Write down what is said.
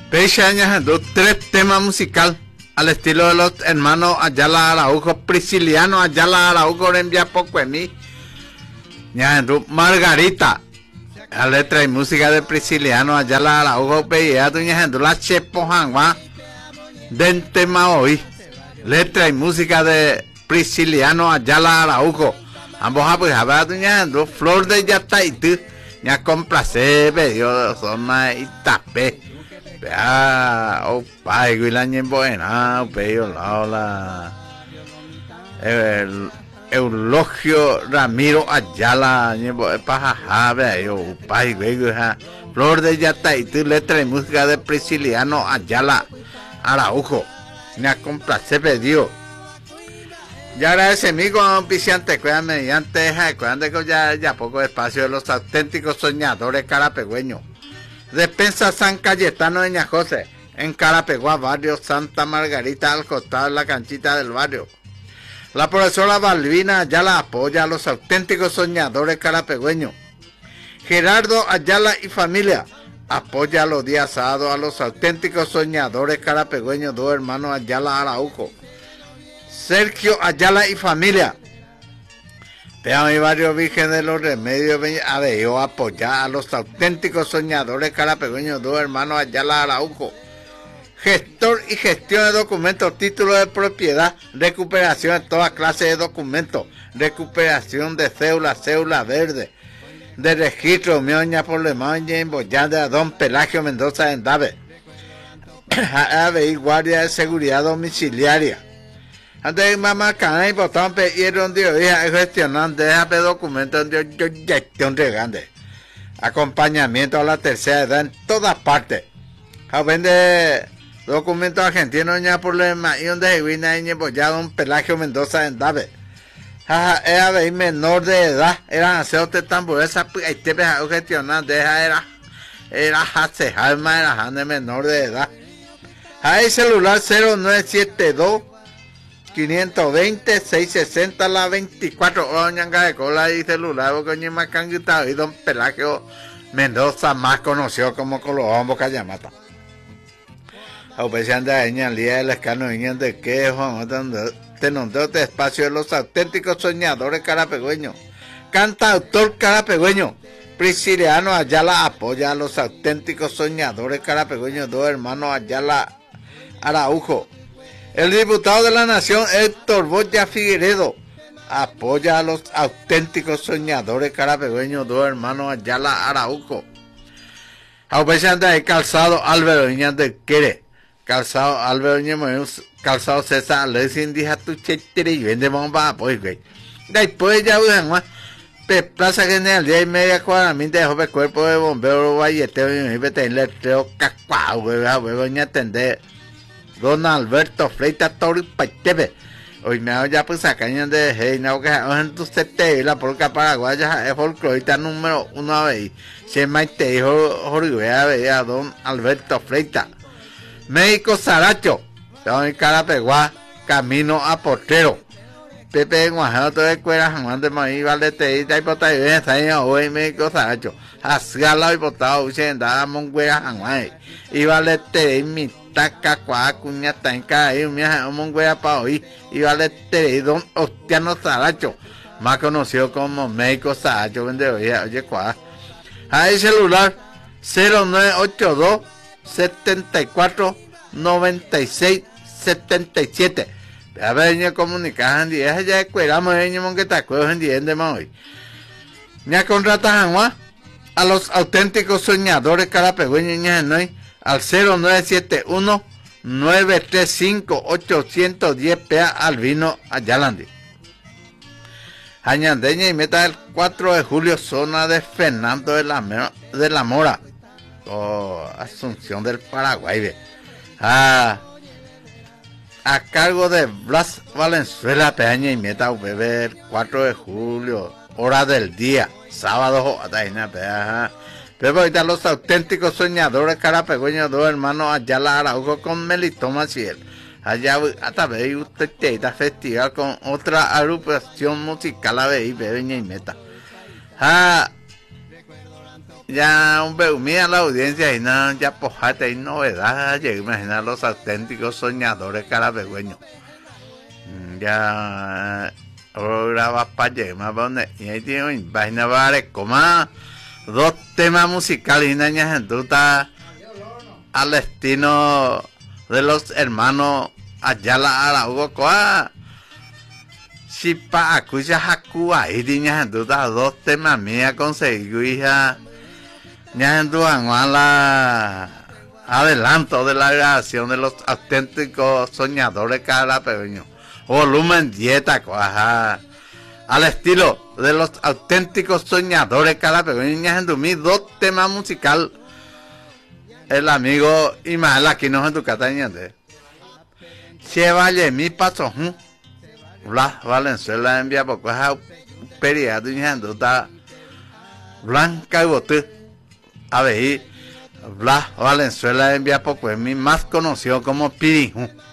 Pechaña, tres temas musical al estilo de los hermanos Ayala Araujo, Prisciliano Ayala Araujo, envía poco en mí. Margarita, la letra y música de Prisciliano Ayala Araujo, veía doña la Chepo Jangua, den tema hoy. Letra y música de Prisciliano Ayala Araujo. Ambos a doña Flor de Yataitu, ya complace, yo zona y tapé. O pai guilañe buena, peyo la Eulogio Ramiro Ayala, pajaja, veo, pai guija, Flor de Yataitu, letra y música de Prisciliano Ayala Araujo, ya complace, pedido. Ya agradece mi auspiciante, cuídame mediante, cuídate que ya poco espacio de los auténticos soñadores carapegüeños. Despensa San Cayetano de Ñajose, en Carapegua, barrio Santa Margarita, al costado de la canchita del barrio. La profesora Balbina Ayala apoya a los auténticos soñadores carapegüeños. Gerardo Ayala y familia apoya los días sábados a los auténticos soñadores carapegüeños, dos hermanos Ayala Araujo. Sergio Ayala y familia. Vea mi barrio Virgen de los Remedios, yo apoyar a los auténticos soñadores carapegüeños, dos hermanos Ayala Araujo. Gestor y gestión de documentos, título de propiedad, recuperación de toda clase de documentos, recuperación de cédula verde, de registro, mioña problema, en Boyanda, don Pelagio Mendoza en Dave. Guardia de seguridad domiciliaria. Antes de mamá canal botón pidieron de hoy gestionando déjame documentos de gestión de grande. Acompañamiento a la tercera edad en todas partes. Vende documentos argentinos ya problema y donde se viene en Boyado un Pelagio Mendoza en Dave. Era menor de edad, eran hacer tamboresa y te gestionando deja era hace alma era de menor de edad. Hay celular 0972 520 660 la 24 oñanga de cola y celular porque más canguita y don Pelagio Mendoza, más conocido como Colombo Cayamata. A veces anda en el día del escano de quejo, tenonde este espacio de los auténticos soñadores carapegüeños. Cantautor carapegüeño, Prisciliano Ayala apoya a los auténticos soñadores carapegüeños, dos hermanos Ayala Araujo. El diputado de la Nación, Héctor Boya Figueredo, apoya a los auténticos soñadores carapegüeños, dos hermanos Ayala Araujo. A veces anda de calzado Álvaro Viñas de Quere, calzado Álvaro Viñas, calzado César Alexis, dija tu chetiri y vende bomba, pues güey. Después ya usan más, Plaza General, 10 y media cuadramita de joven cuerpo de bombero, valleteo y vete en letreo, cacuao, güey, voy a atender. Don Alberto Freita Tori Paitebe. Hoy me hago ya pues sacaña de Heina, que en tu sete la polca paraguaya es folclorista número 1 a ver. Se maite hijo Jorge a don Alberto Freita. México Saracho, don Carapegua, camino a Portero. Pepe Guajado todo de cuera, Juan de Maíz, Valdeteíta y Potay, hoy México Saracho. Hacia la hipotado, Uchenda, Monguera, Juan. Y Valdeteí, mi taca, cuá, cuña, tanca, y mi Monguera para hoy. Y Valdeteí, don Ostiano Saracho, más conocido como México Saracho, vende hoy, oye, cuá. Ahí celular 0982 74 96 77. A ver, comunicar, ya escuelamos, que te acuerdas en de hoy. Ya contratas a los auténticos soñadores carapegüeños al 0971 935 810 PA Albino Ayalandi. Añandeña y meta el 4 de julio, zona de Fernando de la Mora. Asunción del Paraguay. A cargo de Blas Valenzuela Peña y meta el 4 de julio, hora del día, sábado, pero ahorita los auténticos soñadores carapegüeños, dos hermanos Ayala Araujo con Melitón Maciel. Allá hasta veis usted te está festival con otra agrupación musical a ver, Bebeña y meta. ya un beumía la audiencia y no, ya pojate y novedad, ya imagina los auténticos soñadores carapegüeños. Ya ahora va para llegar donde y ahí tiene vaina vale coma dos temas musicales y nañas en duda al destino de los hermanos Ayala Araujo Coa. Si pa acuya hakua y niñas en duda dos temas mías conseguí hija ñas en duda la adelanto de la grabación de los auténticos soñadores carapeños. Volumen dieta, coja. Al estilo de los auténticos soñadores carapeños en mis dos temas musical. El amigo Ismael Aquino en tu cataña de. Se vale mi paso. Blas Valenzuela envía por coja periado y en duda blanca y bote. A ver, Blas Valenzuela envía por mi más conocido como Piriju.